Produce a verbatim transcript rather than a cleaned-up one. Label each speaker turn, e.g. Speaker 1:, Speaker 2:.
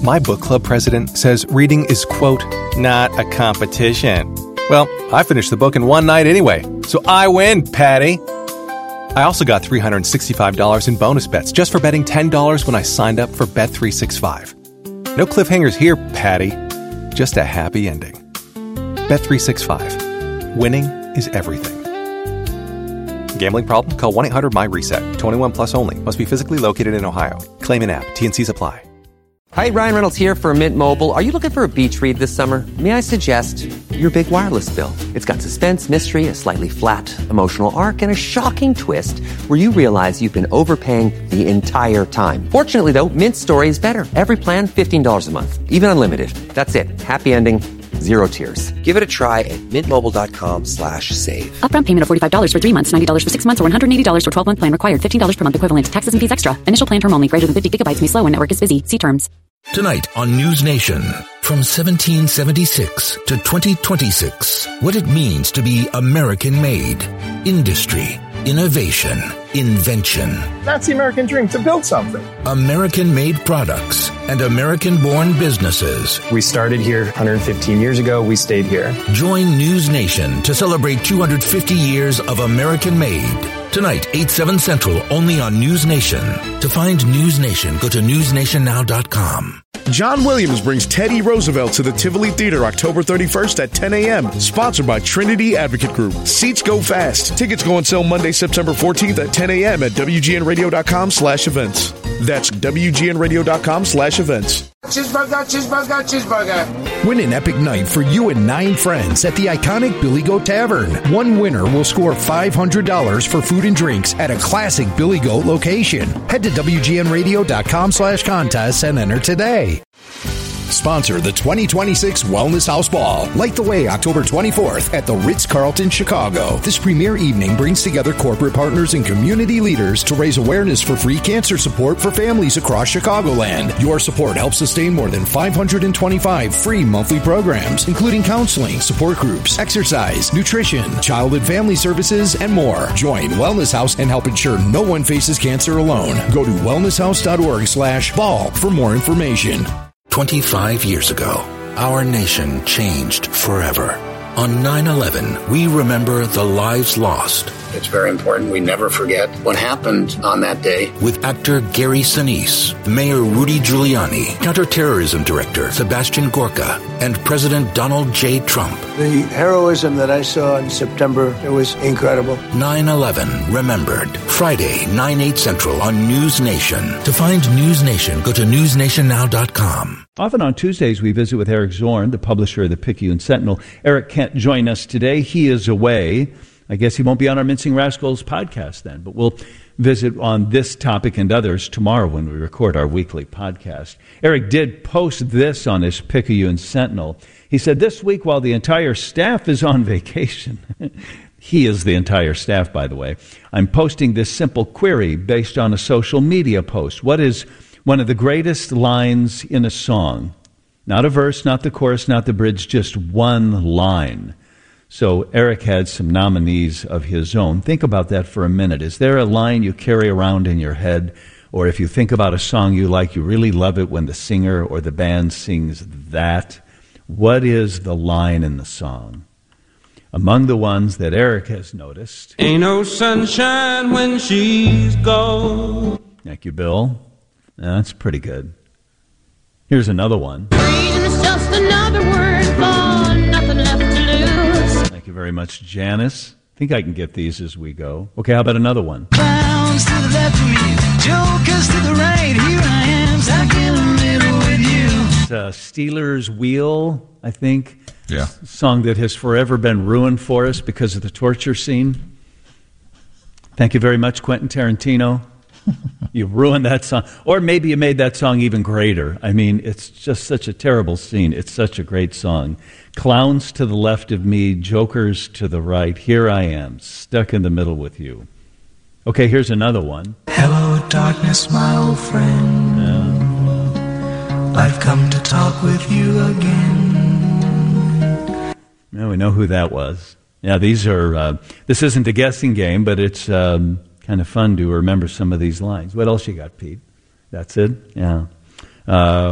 Speaker 1: My book club president says reading is, quote, not a competition. Well, I finished the book in one night anyway, so I win, Patty. I also got three hundred sixty-five dollars in bonus bets just for betting ten dollars when I signed up for Bet three sixty-five. No cliffhangers here, Patty. Just a happy ending. Bet three sixty-five. Winning is everything. Gambling problem? Call one eight hundred my reset. twenty-one plus only. Must be physically located in Ohio. Claim in app. T N Cs apply.
Speaker 2: Hi, Ryan Reynolds here for Mint Mobile. Are you looking for a beach read this summer? May I suggest your big wireless bill? It's got suspense, mystery, a slightly flat, emotional arc, and a shocking twist where you realize you've been overpaying the entire time. Fortunately, though, Mint's story is better. Every plan, fifteen dollars a month. Even unlimited. That's it. Happy ending. Zero tears. Give it a try at mintmobile.com slash save.
Speaker 3: Upfront payment of forty-five dollars for three months, ninety dollars for six months, or one hundred eighty dollars for twelve-month plan required. fifteen dollars per month equivalent. Taxes and fees extra. Initial plan term only. Greater than fifty gigabytes may slow when network is busy. See terms.
Speaker 4: Tonight on News Nation, from seventeen seventy-six to twenty twenty-six, what it means to be American-made. Industry, innovation, invention.
Speaker 5: That's the American dream, to build something.
Speaker 4: American-made products and American-born businesses.
Speaker 5: We started here one hundred fifteen years ago. We stayed here.
Speaker 4: Join News Nation to celebrate two hundred fifty years of American-made. Tonight, eight, seven Central, only on News Nation. To find News Nation, go to news nation now dot com.
Speaker 6: John Williams brings Teddy Roosevelt to the Tivoli Theater October thirty-first at ten a.m. Sponsored by Trinity Advocate Group. Seats go fast. Tickets go on sale Monday, September fourteenth at ten a.m. at W G N radio dot com slash events. That's W G N radio dot com slash events.
Speaker 7: Cheeseburger, cheeseburger, cheeseburger.
Speaker 8: Win an epic night for you and nine friends at the iconic Billy Goat Tavern. One winner will score five hundred dollars for food and drinks at a classic Billy Goat location. Head to W G N radio dot com slash contests and enter today. Sponsor the twenty twenty-six Wellness House Ball. Light the way October twenty-fourth at the Ritz-Carlton, Chicago. This premier evening brings together corporate partners and community leaders to raise awareness for free cancer support for families across Chicagoland. Your support helps sustain more than five hundred twenty-five free monthly programs, including counseling, support groups, exercise, nutrition, child and family services, and more. Join Wellness House and help ensure no one faces cancer alone. Go to wellness house dot org slash ball for more information.
Speaker 4: twenty-five years ago, our nation changed forever. On nine eleven, we remember the lives lost.
Speaker 9: It's very important we never forget what happened on that day.
Speaker 4: With actor Gary Sinise, Mayor Rudy Giuliani, Counterterrorism Director Sebastian Gorka, and President Donald J. Trump.
Speaker 10: The heroism that I saw in September, it was incredible.
Speaker 4: nine eleven Remembered. Friday, nine, eight Central on News Nation. To find News Nation, go to news nation now dot com.
Speaker 11: Often on Tuesdays, we visit with Eric Zorn, the publisher of the Picayune Sentinel. Eric can't join us today. He is away. I guess he won't be on our Mincing Rascals podcast then, but we'll visit on this topic and others tomorrow when we record our weekly podcast. Eric did post this on his Picayune Sentinel. He said, this week, while the entire staff is on vacation, he is the entire staff, by the way, I'm posting this simple query based on a social media post. What is one of the greatest lines in a song? Not a verse, not the chorus, not the bridge, just one line. So Eric had some nominees of his own. Think about that for a minute. Is there a line you carry around in your head? Or if you think about a song you like, you really love it when the singer or the band sings that? What is the line in the song? Among the ones that Eric has noticed.
Speaker 12: Ain't no sunshine when she's gone.
Speaker 11: Thank you, Bill. That's pretty good. Here's another one.
Speaker 13: Freedom's just another word for nothing left to lose.
Speaker 11: Thank you very much, Janice. I think I can get these as we go. Okay, how about another one?
Speaker 14: Clowns to the left of me, jokers to the right. Here I am, stuck in the middle with you.
Speaker 11: It's uh, Steelers Wheel, I think.
Speaker 15: Yeah.
Speaker 11: A song that has forever been ruined for us because of the torture scene. Thank you very much, Quentin Tarantino. You ruined that song. Or maybe you made that song even greater. I mean, it's just such a terrible scene. It's such a great song. Clowns to the left of me, jokers to the right. Here I am, stuck in the middle with you. Okay, here's another one.
Speaker 14: Hello, darkness, my old friend.
Speaker 11: Yeah.
Speaker 14: I've come to talk with you again.
Speaker 11: Yeah, we know who that was. Yeah, these are, uh, this isn't a guessing game, but it's um, kind of fun to remember some of these lines. What else you got, Pete? That's it? Yeah. Uh,